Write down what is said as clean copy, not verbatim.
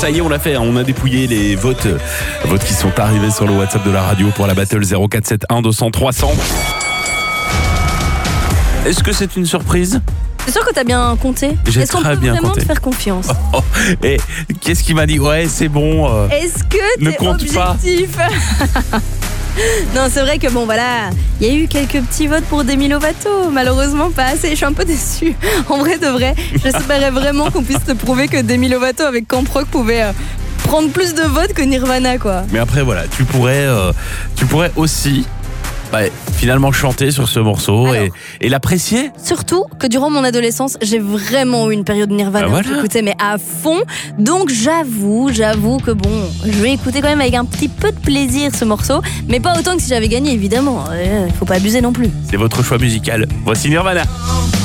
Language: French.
Ça y est, on l'a fait, on a dépouillé les votes qui sont arrivés sur le WhatsApp de la radio pour la battle 0471 200 300. Est-ce que c'est une surprise ? C'est sûr que t'as bien compté. J'ai Est-ce qu'on très peut bien vraiment compté. te faire confiance? Et qu'est-ce qu'il m'a dit ? Ouais, c'est bon. Est-ce que ne t'es compte pas. objectif? Non, c'est vrai que bon voilà, il y a eu quelques petits votes pour Demi Lovato, malheureusement pas assez, je suis un peu déçue. En vrai de vrai, j'espérais vraiment qu'on puisse te prouver que Demi Lovato avec Camp Rock pouvait prendre plus de votes que Nirvana quoi. Mais après voilà, tu pourrais aussi finalement chanter sur ce morceau. Alors, et l'apprécier. Surtout que durant mon adolescence, j'ai vraiment eu une période Nirvana Bah que voilà. j'écoutais mais à fond. Donc j'avoue que bon, je vais écouter quand même avec un petit peu de plaisir ce morceau, mais pas autant que si j'avais gagné évidemment. Faut pas abuser non plus. C'est votre choix musical. Voici Nirvana.